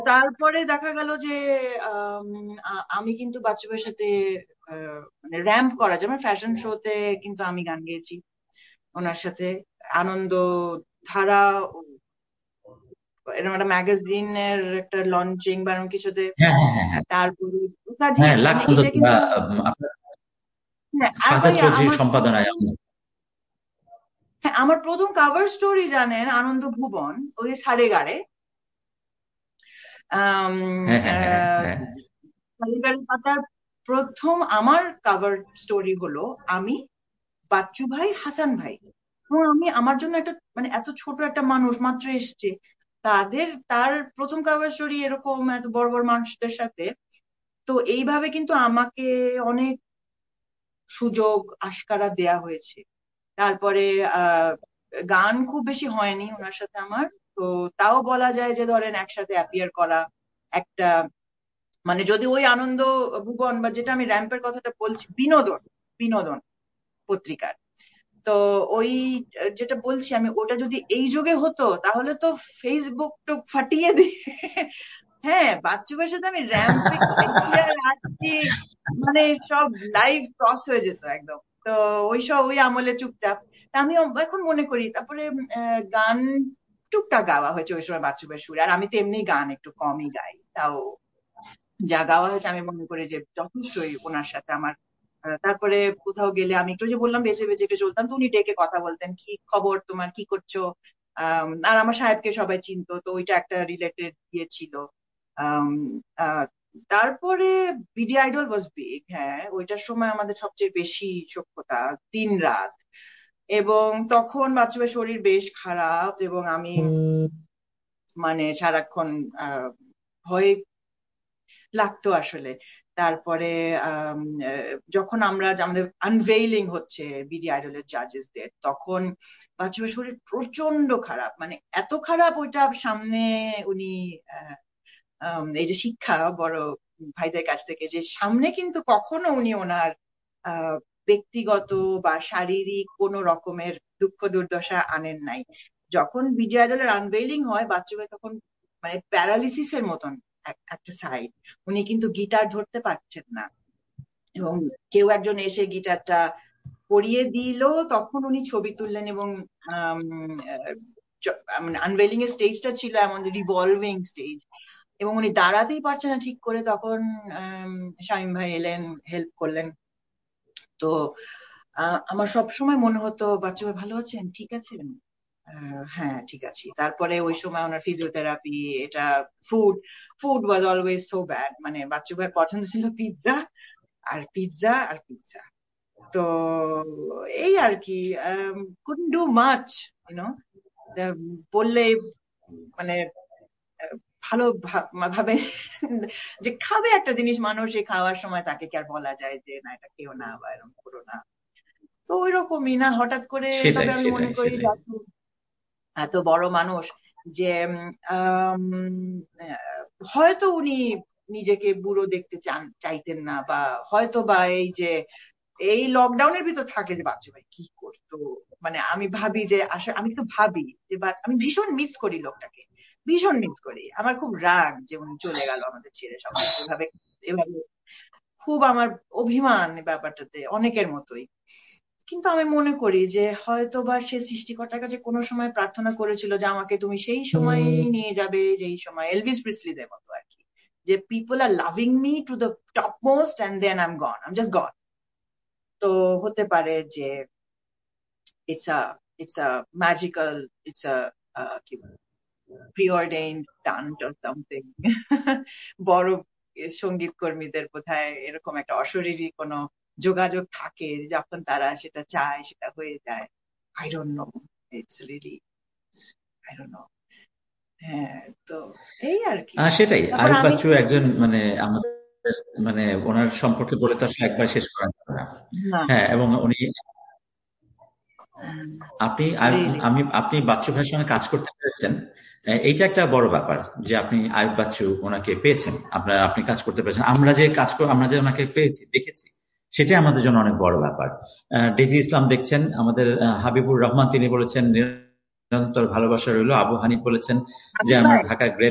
তারপরে দেখা গেল যে আমি কিন্তু বাচ্চু ভাইয়ের সাথে মানে র্যাম্প করা, যেমন ফ্যাশন শোতে কিন্তু আমি গান গেয়েছি ওনার সাথে। আনন্দ ধারা এরকম একটা ম্যাগাজিনের একটা লঞ্চিং বা এরকম কিছুতে। হ্যাঁ হ্যাঁ হ্যাঁ হ্যাঁ তারপরে হ্যাঁ, লাখ সুন্দর এটা কিন্তু আপনার হ্যাঁ, আর ফাহাদ ভাইয়া চৌধুরীর সম্পাদনায়। হ্যাঁ, আমার প্রথম কাভার স্টোরি জানেন আনন্দ ভুবন, ওই সারে গাড়ে আহ হ্যাঁ হ্যাঁ হ্যাঁ হ্যাঁ সারে গাড়ে পাতার প্রথম আমার কাভার স্টোরি হলো আমি, বাচ্চু ভাই, হাসান ভাই। এবং আমি, আমার জন্য একটা মানে এত ছোট একটা মানুষ মাত্র এসছে, তার প্রথম কাভার স্টোরি এরকম এত বড় বড় মানুষদের সাথে। তো এইভাবে কিন্তু আমাকে অনেক সুযোগ আশকারা দেয়া হয়েছে। তারপরে আহ গান খুব বেশি হয়নি ওনার সাথে আমার। তো তাও বলা যায় যে ধরেন একসাথে অ্যাপিয়ার করা একটা, মানে যদি ওই আনন্দ ভুবন বা যেটা আমি র্যাম্পের কথাটা বলছি, বিনোদন বিনোদন পত্রিকার, তো ওই যেটা বলছি আমি, ওটা যদি এই যুগে হতো তাহলে তো ফেসবুক তো ফাটিয়ে দিয়ে হ্যাঁ, বাচ্চু ভাইয়ের সাথে আমি র্যাম্পে গেছি আর আসছি, মানে সব লাইভ ক্রস হয়ে যেত একদম। তো ওই আমলে চুপচাপ। তা আমি এখন মনে করি, তারপরে গান টুকটাক গাওয়া হয়েছে ওই সময় বাচ্চু ভাইয়ের সুরে। আর আমি তো এমনি গান একটু কমই গাই, তাও যা গাওয়া হয়েছে আমি মনে করি যে যথেষ্টই ওনার সাথে আমার। তারপরে কোথাও গেলে আমি একটু যে বললাম বেঁচে বেঁচে একটু চলতাম, তো উনি ডেকে কথা বলতেন, কি খবর তোমার, কি করছো। আর আমার সাহেবকে সবাই চিনতো, তো ওইটা একটা রিলেটেড ইয়ে ছিল। আম, আহ, তারপরে বিডি আইডল ওয়াজ বিগ, হ্যাঁ ওইটার সময় আমাদের সবচেয়ে বেশি সখ্যতা 3 রাত। এবং তখন বাচ্চাদের শরীর বেশ খারাপ, এবং আমি মানে সারাক্ষণ ভয় লাগতো আসলে। তারপরে যখন আমাদের আনভেইলিং হচ্ছে বিডি আইডলের জাজেসদের, তখন বাচ্চার শরীর প্রচন্ড খারাপ, মানে এত খারাপ ওইটা সামনে উনি এই যে শিক্ষা বড় ভাইদের কাছ থেকে, যে সামনে কিন্তু কখনো উনি ওনার আহ ব্যক্তিগত বা শারীরিক কোনো রকমের দুঃখ দুর্দশা আনেন নাই। যখন বিডি আইডলের আনভেইলিং হয় বাচ্চু ভাই তখন মানে প্যারালিসিস এর মতন একটা সাইড, উনি কিন্তু গিটার ধরতে পারছেন না, এবং কেউ একজন এসে গিটারটা পরিয়ে দিল, তখন উনি ছবি তুললেন। এবং মানে আনভেইলিং এর স্টেজটা ছিল এমন রিভলভিং স্টেজ, এবং উনি দাঁড়াতেই পারছেন না ঠিক করে, তখন শামীম ভাই এলেন, হেল্প করলেন। তো আমার সব সময় মনে হতো বাচ্চা ভাই ভালো আছেন, ঠিক আছেন। হ্যাঁ ঠিক আছি। তারপরে ওই সময় ওনার ফিজিওথেরাপি, এটা food food was always so bad, মানে বাচ্চু ভাইয়ের পছন্দ ছিল পিৎজা আর পিৎজা আর পিৎজা। তো এই আর কি, কুডন্ট ডু মাচ, ইউনো, বললে মানে ভালো ভাবে যে খাবে একটা জিনিস মানুষ, এই খাওয়ার সময় তাকে কি আর বলা যায় যে না এটা খেও না বা এরকম করো না। তো ওই রকমই না হঠাৎ করে। সেটাই তবে আমি মনে সেটাই করি যে সেটাই। এত বড় মানুষ যে আম, হয়তো উনি নিজেকে বুড়ো দেখতে চাইতেন না, বা হয়তো বা এই যে এই লকডাউনের ভিতর থাকে যে বাচ্চা ভাই কি করতো, মানে আমি ভাবি যে আসলে আমি তো ভাবি যে আমি ভীষণ মিস করি লোকটাকে, ভীষণ মিস করি। আমার খুব রাগ যে উনি চলে গেল আমাদের ছেড়ে সবাই এভাবে এভাবে, খুব আমার অভিমান ব্যাপারটাতে অনেকের মতোই। কিন্তু আমি মনে করি যে হয়তো বা সে সৃষ্টিকর্তার কাছে কোনো সময় প্রার্থনা করেছিল যে আমাকে তুমি সেই সময় নিয়ে যাবে যেই সময় এলভিস প্রিসলিদের মতো আর কি, যে people R loving me to the top most and then I am gone, I am just গন। তো হতে পারে যে it's a it's a magical, it's a কি প্রিঅর্ডেইনড টান্ট অর সামথিং। বড় সঙ্গীত কর্মীদের বোধহয় এরকম একটা অশরীরী কোনো যোগাযোগ থাকে, যখন তারা সেটা চায় সেটা হয়ে যায়। I don't know, it's really, I don't know. হ্যাঁ, তো এই আর কি। সেটাই, তারপর আয়ুব আমি বাচ্চু একজন মানে আমাদের, মানে ওনার সম্পর্কে বলে তো আসলে একবার শেষ করা যাবে না। না, হ্যাঁ, এবং উনি, রিয়েলি আপনি বাচ্চু ভাইয়ের সঙ্গে কাজ করতে পেরেছেন, এইটা একটা বড় ব্যাপার। যে আপনি আয়ুব বাচ্চু ওনাকে পেয়েছেন, আপনি কাজ করতে পেরেছেন, আমরা যে ওনাকে পেয়েছি দেখেছি, সেটাই আমাদের জন্য অনেক বড় ব্যাপার। ডেজি ইসলাম দেখছেন, আমাদের হাবিবুর রহমান তিনি বলেছেন নিরন্তর ভালোবাসা রইল। আবু হানিফ বলেছেন যে হাবিব আমার ভাই। ঢাকা গ্রেট